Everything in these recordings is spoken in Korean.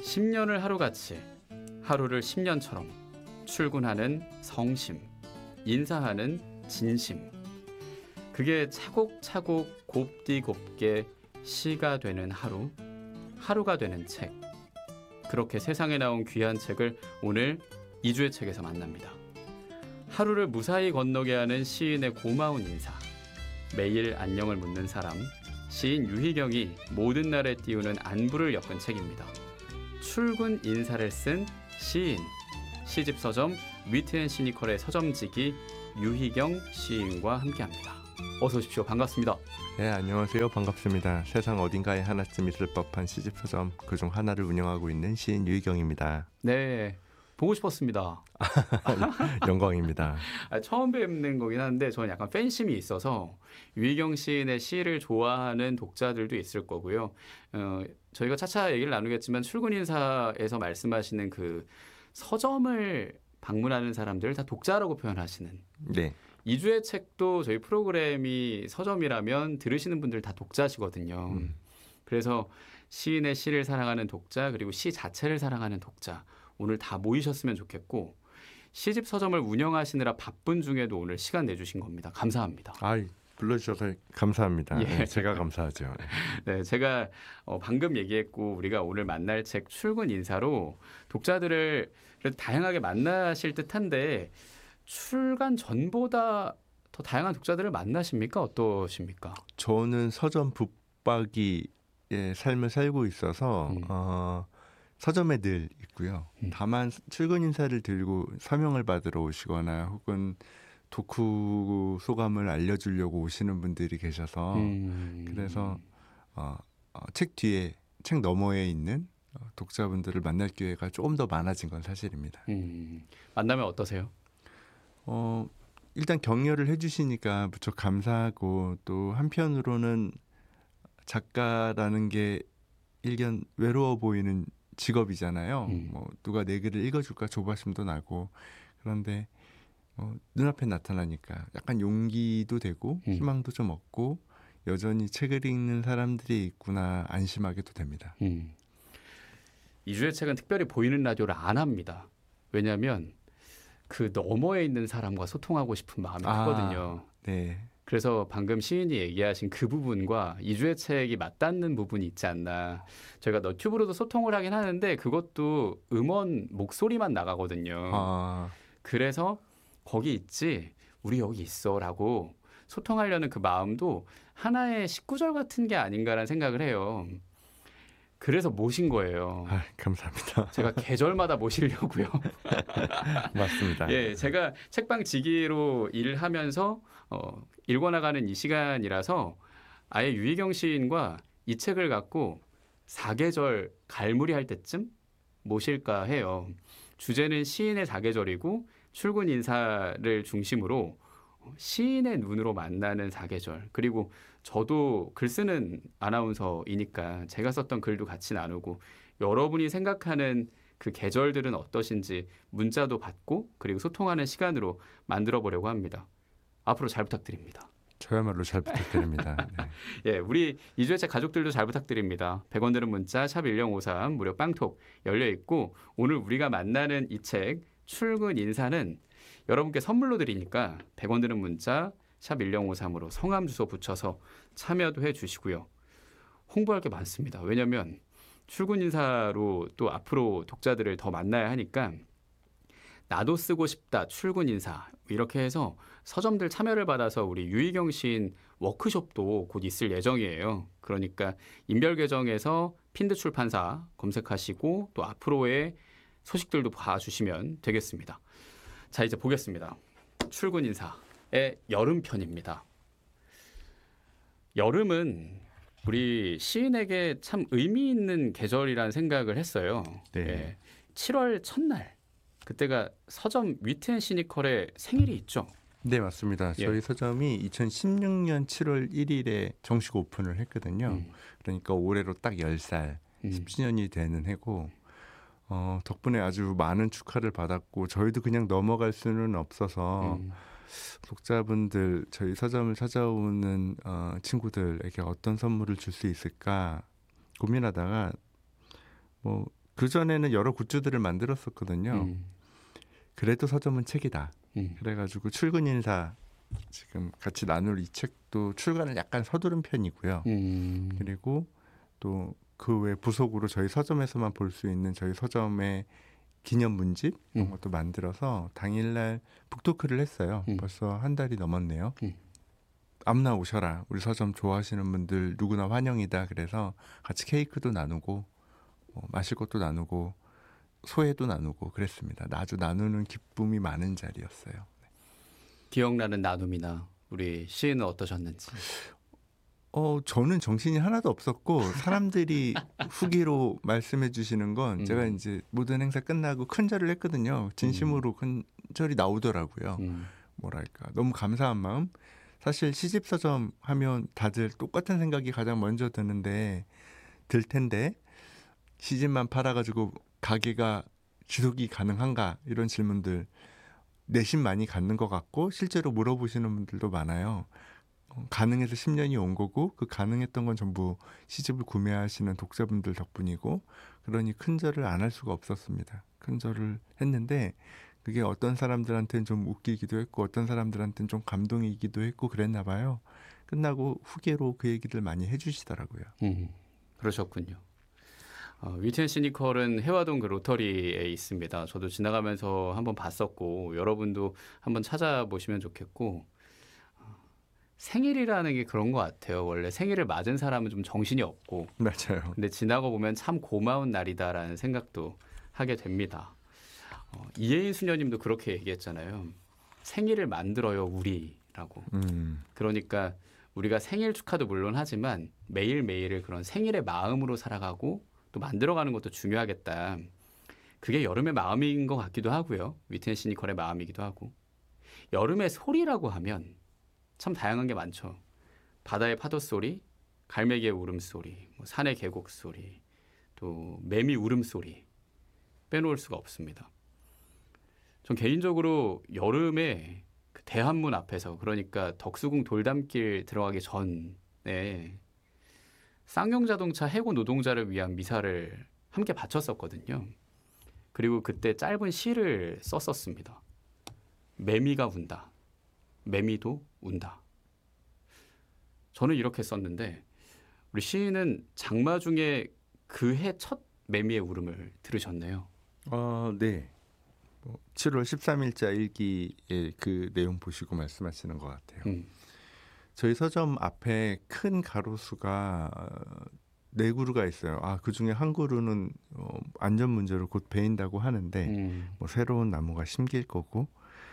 10년을 하루같이, 하루를 10년처럼 출근하는 성심, 인사하는 진심. 그게 차곡차곡 곱디곱게 시가 되는 하루, 하루가 되는 책. 그렇게 세상에 나온 귀한 책을 오늘 이주의 책에서 만납니다. 하루를 무사히 건너게 하는 시인의 고마운 인사, 매일 안녕을 묻는 사람, 시인 유희경이 모든 날에 띄우는 안부를 엮은 책입니다. 출근 인사를 쓴 시인, 시집 서점 위트앤시니컬의 서점지기 유희경 시인과 함께합니다. 어서 오십시오. 반갑습니다. 네, 안녕하세요. 반갑습니다. 세상 어딘가에 하나쯤 있을 법한 시집 서점 그중 하나를 운영하고 있는 시인 유희경입니다. 네, 보고 싶었습니다. 영광입니다. 처음 뵙는 거긴 한데 저는 약간 팬심이 있어서 유희경 시인의 시를 좋아하는 독자들도 있을 거고요. 저희가 차차 얘기를 나누겠지만 출근 인사에서 말씀하시는 그 서점을 방문하는 사람들 다 독자라고 표현하시는. 네. 이주의 책도 저희 프로그램이 서점이라면 들으시는 분들 다 독자시거든요. 그래서 시인의 시를 사랑하는 독자, 그리고 시 자체를 사랑하는 독자, 오늘 다 모이셨으면 좋겠고, 시집 서점을 운영하시느라 바쁜 중에도 오늘 시간 내주신 겁니다. 감사합니다. 불러주셔서 감사합니다. 예. 네, 제가 감사하죠. 네, 제가 방금 얘기했고 우리가 오늘 만날 책 출근 인사로 독자들을 그래도 다양하게 만나실 듯한데 출간 전보다 더 다양한 독자들을 만나십니까? 어떠십니까? 저는 서점 붙박이의 삶을 살고 있어서 서점에 늘 있고요. 다만 출근 인사를 들고 서명을 받으러 오시거나 혹은 독후 소감을 알려주려고 오시는 분들이 계셔서 그래서 책 뒤에, 책 너머에 있는 독자분들을 만날 기회가 조금 더 많아진 건 사실입니다. 만나면 어떠세요? 일단 격려를 해주시니까 무척 감사하고, 또 한편으로는 작가라는 게 일견 외로워 보이는 직업이잖아요. 누가 내 글을 읽어줄까 조바심도 나고, 그런데 눈앞에 나타나니까 약간 용기도 되고 희망도 좀 얻고, 여전히 책을 읽는 사람들이 있구나 안심하게도 됩니다. 이주의 책은 특별히 보이는 라디오를 안 합니다. 왜냐하면 그 너머에 있는 사람과 소통하고 싶은 마음이 크거든요. 네. 그래서 방금 시인이 얘기하신 그 부분과 이주의 책이 맞닿는 부분이 있지 않나. 저희가 너튜브로도 소통을 하긴 하는데 그것도 음원 목소리만 나가거든요. 그래서 거기 있지, 우리 여기 있어 라고 소통하려는 그 마음도 하나의 식구절 같은 게 아닌가라는 생각을 해요. 그래서 모신 거예요. 감사합니다. 제가 계절마다 모시려고요. 맞습니다. 예, 제가 책방 지기로 일하면서 읽어나가는 이 시간이라서 아예 유희경 시인과 이 책을 갖고 사계절 갈무리 할 때쯤 모실까 해요. 주제는 시인의 사계절이고 출근 인사를 중심으로 시인의 눈으로 만나는 사계절, 그리고 저도 글 쓰는 아나운서이니까 제가 썼던 글도 같이 나누고 여러분이 생각하는 그 계절들은 어떠신지 문자도 받고 그리고 소통하는 시간으로 만들어 보려고 합니다. 앞으로 잘 부탁드립니다. 저야말로 잘 부탁드립니다. 네. 예, 우리 이주의 책 가족들도 잘 부탁드립니다. 100원 드는 문자 샵 1053 무료 빵톡 열려 있고, 오늘 우리가 만나는 이 책 출근 인사는 여러분께 선물로 드리니까 100원 드는 문자 샵 1053으로 성함 주소 붙여서 참여도 해주시고요. 홍보할 게 많습니다. 왜냐하면 출근 인사로 또 앞으로 독자들을 더 만나야 하니까 나도 쓰고 싶다 출근 인사 이렇게 해서 서점들 참여를 받아서 우리 유희경 시인 워크숍도 곧 있을 예정이에요. 그러니까 인별계정에서 핀드 출판사 검색하시고 또 앞으로의 소식들도 봐주시면 되겠습니다. 자, 이제 보겠습니다. 출근 인사의 여름편입니다. 여름은 우리 시인에게 참 의미 있는 계절이라는 생각을 했어요. 네. 예, 7월 첫날, 그때가 서점 위트앤시니컬의 생일이 있죠. 네, 맞습니다. 저희 서점이 2016년 7월 1일에 정식 오픈을 했거든요. 그러니까 올해로 딱 10살, 10주년이 되는 해고, 덕분에 아주 많은 축하를 받았고, 저희도 그냥 넘어갈 수는 없어서 독자분들, 저희 서점을 찾아오는 친구들에게 어떤 선물을 줄 수 있을까 고민하다가 그 전에는 여러 굿즈들을 만들었었거든요. 그래도 서점은 책이다. 그래가지고 출근 인사 지금 같이 나눌 이 책도 출간을 약간 서두른 편이고요. 그리고 또 그 외 부속으로 저희 서점에서만 볼 수 있는 저희 서점의 기념 문집 이런 것도 만들어서 당일날 북토크를 했어요. 벌써 한 달이 넘었네요. 아무나 오셔라. 우리 서점 좋아하시는 분들 누구나 환영이다. 그래서 같이 케이크도 나누고 마실 것도 나누고 소회도 나누고 그랬습니다. 아주 나누는 기쁨이 많은 자리였어요. 기억나는 나눔이나 우리 시인은 어떠셨는지. 저는 정신이 하나도 없었고 사람들이 후기로 말씀해 주시는 건 제가 이제 모든 행사 끝나고 큰절을 했거든요. 진심으로 큰절이 나오더라고요. 뭐랄까 너무 감사한 마음. 사실 시집서점 하면 다들 똑같은 생각이 가장 먼저 들 텐데 시집만 팔아가지고 가게가 지속이 가능한가 이런 질문들 내심 많이 갖는 것 같고 실제로 물어보시는 분들도 많아요. 가능해서 10년이 온 거고 그 가능했던 건 전부 시집을 구매하시는 독자분들 덕분이고 그러니 큰절을 안 할 수가 없었습니다. 큰절을 했는데 그게 어떤 사람들한테는 좀 웃기기도 했고 어떤 사람들한테는 좀 감동이기도 했고 그랬나 봐요. 끝나고 후기로 그 얘기들 많이 해주시더라고요. 그러셨군요. 위트앤 시니컬은 해화동 그 로터리에 있습니다. 저도 지나가면서 한번 봤었고 여러분도 한번 찾아보시면 좋겠고 생일이라는 게 그런 것 같아요. 원래 생일을 맞은 사람은 좀 정신이 없고 맞아요. 근데 지나고 보면 참 고마운 날이다라는 생각도 하게 됩니다. 이혜인 수녀님도 그렇게 얘기했잖아요. 생일을 만들어요 우리라고. 그러니까 우리가 생일 축하도 물론 하지만 매일매일을 그런 생일의 마음으로 살아가고 또 만들어가는 것도 중요하겠다. 그게 여름의 마음인 것 같기도 하고요. 위트앤 시니컬의 마음이기도 하고. 여름의 소리라고 하면 참 다양한 게 많죠. 바다의 파도 소리, 갈매기의 울음소리, 산의 계곡 소리, 또 매미 울음소리 빼놓을 수가 없습니다. 전 개인적으로 여름에 그 대한문 앞에서 그러니까 덕수궁 돌담길 들어가기 전에 쌍용자동차 해고 노동자를 위한 미사를 함께 바쳤었거든요. 그리고 그때 짧은 시를 썼었습니다. 매미가 운다. 매미도 운다. 저는 이렇게 썼는데 우리 시인은 장마 중에 그 해 첫 매미의 울음을 들으셨네요. 네. 7월 13일자 일기의 그 내용 보시고 말씀하시는 것 같아요. 저희 서점 앞에 큰 가로수가 4그루가 있어요. 그 중에 한 그루는 안전 문제로 곧 베인다고 하는데 새로운 나무가 심길 거고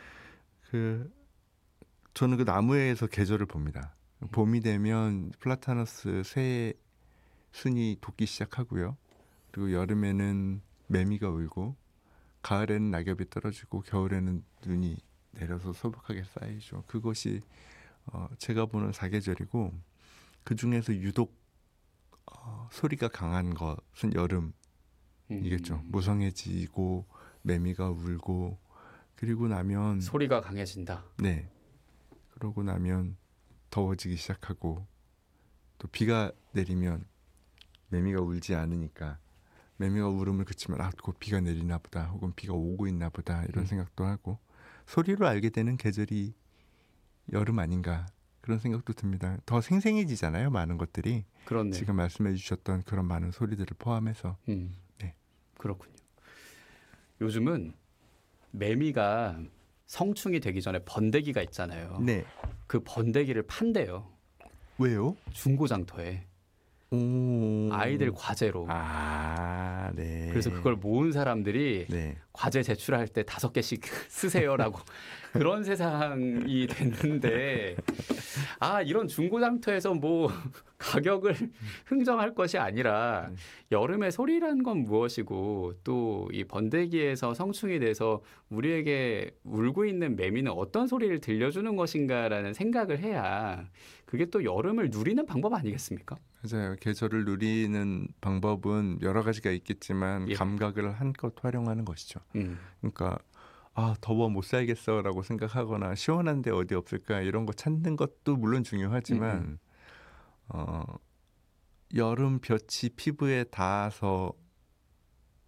저는 그 나무에서 계절을 봅니다. 봄이 되면 플라타너스 새 순이 돋기 시작하고요. 그리고 여름에는 매미가 울고 가을에는 낙엽이 떨어지고 겨울에는 눈이 내려서 소복하게 쌓이죠. 그것이 제가 보는 사계절이고 그중에서 유독 소리가 강한 것은 여름이겠죠. 무성해지고 매미가 울고 그리고 나면 소리가 강해진다. 네. 그러고 나면 더워지기 시작하고 또 비가 내리면 매미가 울지 않으니까 매미가 울음을 그치면 곧 비가 내리나 보다 혹은 비가 오고 있나 보다 이런 생각도 하고 소리로 알게 되는 계절이 여름 아닌가 그런 생각도 듭니다. 더 생생해지잖아요. 많은 것들이. 그렇네요. 지금 말씀해 주셨던 그런 많은 소리들을 포함해서. 네. 그렇군요. 요즘은 매미가 성충이 되기 전에 번데기가 있잖아요. 네. 그 번데기를 판대요. 왜요? 중고장터에. 아이들 과제로. 네. 그래서 그걸 모은 사람들이 네. 과제 제출할 때 5개씩 쓰세요라고 그런 세상이 됐는데 이런 중고장터에서 뭐 가격을 흥정할 것이 아니라 여름의 소리란 건 무엇이고 또 이 번데기에서 성충이 돼서 우리에게 울고 있는 매미는 어떤 소리를 들려주는 것인가라는 생각을 해야 그게 또 여름을 누리는 방법 아니겠습니까? 맞아요. 계절을 누리는 방법은 여러 가지가 있겠지만 감각을 한껏 활용하는 것이죠. 그러니까 더워 못 살겠어라고 생각하거나 시원한데 어디 없을까 이런 거 찾는 것도 물론 중요하지만 여름 볕이 피부에 닿아서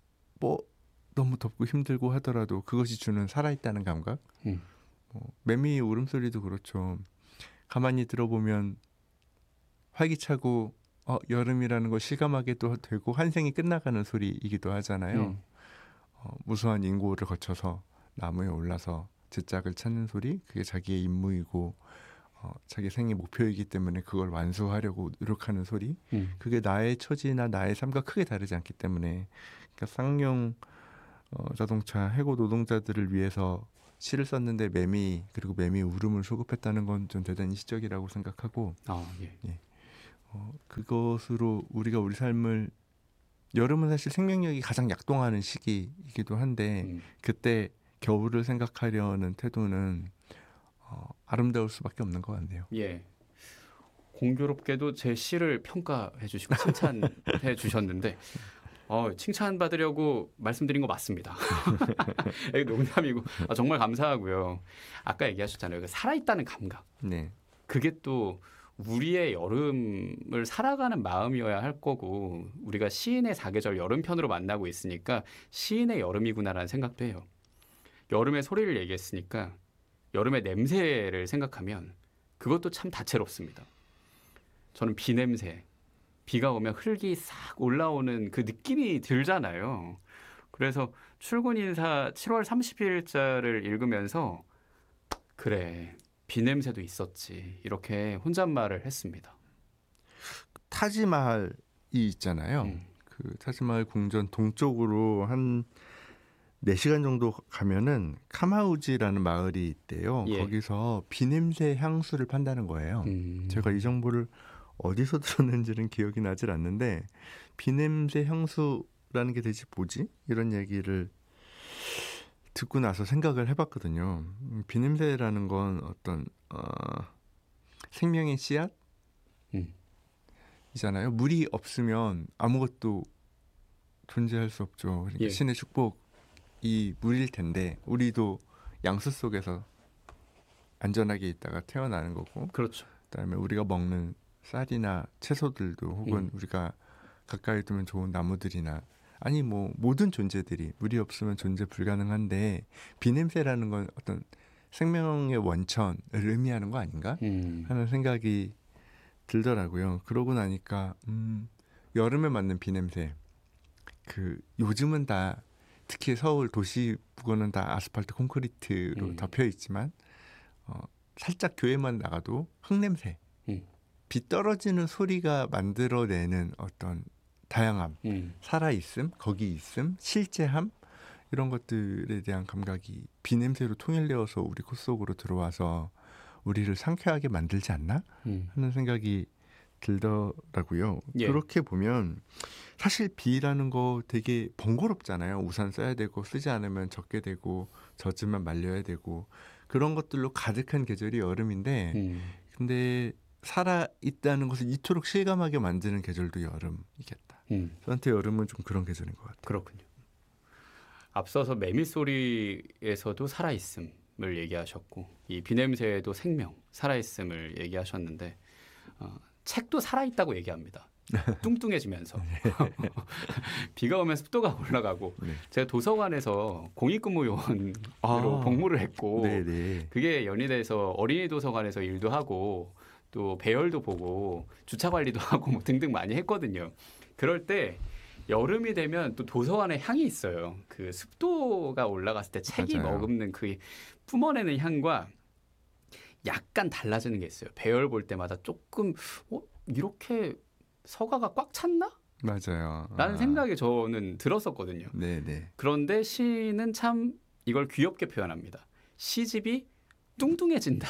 뭐 너무 덥고 힘들고 하더라도 그것이 주는 살아있다는 감각. 매미 울음소리도 그렇죠. 가만히 들어보면 활기차고 여름이라는 걸 실감하게도 되고 환생이 끝나가는 소리이기도 하잖아요. 무수한 인고를 거쳐서 나무에 올라서 즈짝을 찾는 소리, 그게 자기의 임무이고 자기 생의 목표이기 때문에 그걸 완수하려고 노력하는 소리, 그게 나의 처지나 나의 삶과 크게 다르지 않기 때문에, 그러니까 쌍용 자동차 해고 노동자들을 위해서 시를 썼는데 매미, 그리고 매미 울음을 소급했다는 건 좀 대단히 시적이라고 생각하고, 예. 그것으로 우리가 우리 삶을, 여름은 사실 생명력이 가장 약동하는 시기이기도 한데 그때 겨울을 생각하려는 태도는 아름다울 수밖에 없는 것 같네요. 예. 공교롭게도 제 시를 평가해 주시고 칭찬해 주셨는데 칭찬받으려고 말씀드린 거 맞습니다. 이게 농담이고 정말 감사하고요. 아까 얘기하셨잖아요. 그 살아있다는 감각. 네. 그게 또 우리의 여름을 살아가는 마음이어야 할 거고, 우리가 시인의 사계절 여름편으로 만나고 있으니까 시인의 여름이구나라는 생각도 해요. 여름의 소리를 얘기했으니까 여름의 냄새를 생각하면 그것도 참 다채롭습니다. 저는 비 냄새, 비가 오면 흙이 싹 올라오는 그 느낌이 들잖아요. 그래서 출근 인사 7월 30일자를 읽으면서 그래, 비 냄새도 있었지, 이렇게 혼잣말을 했습니다. 타지마할이 있잖아요. 그 타지마할 궁전 동쪽으로 한 4시간 정도 가면은 카마우지라는 마을이 있대요. 예. 거기서 비냄새 향수를 판다는 거예요. 제가 이 정보를 어디서 들었는지는 기억이 나질 않는데, 비냄새 향수라는 게 대체 뭐지? 이런 얘기를 듣고 나서 생각을 해봤거든요. 비냄새라는 건 어떤 생명의 씨앗? 이잖아요. 물이 없으면 아무것도 존재할 수 없죠. 그러니까 예. 신의 축복이 물일 텐데, 우리도 양수 속에서 안전하게 있다가 태어나는 거고, 그렇죠. 그다음에 우리가 먹는 쌀이나 채소들도, 혹은 우리가 가까이 두면 좋은 나무들이나, 아니 뭐 모든 존재들이 물이 없으면 존재 불가능한데, 비냄새라는 건 어떤 생명의 원천을 의미하는 거 아닌가 하는 생각이 들더라고요. 그러고 나니까 여름에 맞는 비냄새, 그 요즘은 다 특히 서울 도시 부근은 다 아스팔트 콘크리트로 덮여 있지만 살짝 교외만 나가도 흙냄새, 비 떨어지는 소리가 만들어내는 어떤 다양함, 살아있음, 거기 있음, 실제함, 이런 것들에 대한 감각이 비냄새로 통일되어서 우리 코 속으로 들어와서 우리를 상쾌하게 만들지 않나 하는 생각이 들더라고요. 예. 그렇게 보면 사실 비라는 거 되게 번거롭잖아요. 우산 써야 되고, 쓰지 않으면 젖게 되고, 젖으면 말려야 되고, 그런 것들로 가득한 계절이 여름인데, 근데 살아있다는 것을 이토록 실감하게 만드는 계절도 여름이겠다. 저한테 여름은 좀 그런 계절인 것 같아요. 그렇군요. 앞서서 매미 소리에서도 살아있음을 얘기하셨고, 이 비냄새에도 생명, 살아있음을 얘기하셨는데, 책도 살아있다고 얘기합니다. 뚱뚱해지면서. 비가 오면 습도가 올라가고, 네. 제가 도서관에서 공익근무요원으로 복무를 했고, 네네. 그게 연희대에서 어린이 도서관에서 일도 하고, 또 배열도 보고, 주차 관리도 하고 뭐 등등 많이 했거든요. 그럴 때 여름이 되면 또 도서관에 향이 있어요. 그 습도가 올라갔을 때 책이 맞아요. 머금는 그 뿜어내는 향과 약간 달라지는 게 있어요. 배열 볼 때마다 조금 이렇게 서가가 꽉 찼나? 맞아요. 라는 생각이 저는 들었었거든요. 네네. 그런데 시는 참 이걸 귀엽게 표현합니다. 시집이 뚱뚱해진다.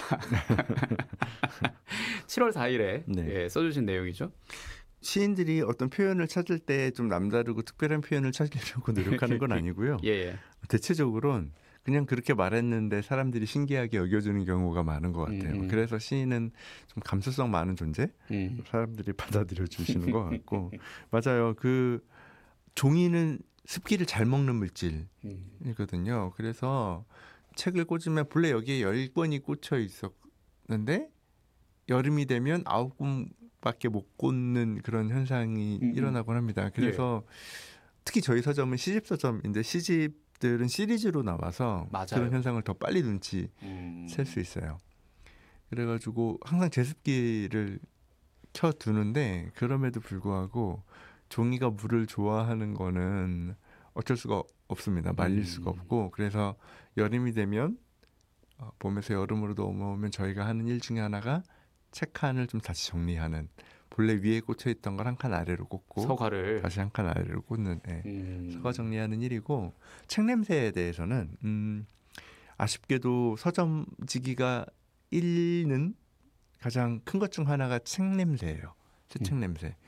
7월 4일에 네. 써주신 내용이죠. 시인들이 어떤 표현을 찾을 때 좀 남다르고 특별한 표현을 찾으려고 노력하는 건 아니고요. 예. 대체적으로는 그냥 그렇게 말했는데 사람들이 신기하게 여겨주는 경우가 많은 것 같아요. 그래서 시인은 좀 감수성 많은 존재? 사람들이 받아들여 주시는 것 같고. 맞아요. 그 종이는 습기를 잘 먹는 물질이거든요. 그래서 책을 꽂으면 본래 여기에 10권이 꽂혀 있었는데 여름이 되면 9권밖에 못 꽂는 그런 현상이 일어나곤 합니다. 그래서 특히 저희 서점은 시집 서점인데 시집들은 시리즈로 나와서 맞아요. 그런 현상을 더 빨리 눈치챌 수 있어요. 그래가지고 항상 제습기를 켜두는데 그럼에도 불구하고 종이가 물을 좋아하는 거는 어쩔 수가 없습니다. 말릴 수가 없고 그래서 여름이 되면 봄에서 여름으로 넘어오면 저희가 하는 일 중에 하나가 책 칸을 좀 다시 정리하는 본래 위에 꽂혀 있던 걸 한 칸 아래로 꽂고 서가를 다시 한 칸 아래로 꽂는 서가 정리하는 일이고 책 냄새에 대해서는 아쉽게도 서점지기가 잃는 가장 큰 것 중 하나가 책 냄새예요. 새 책 냄새.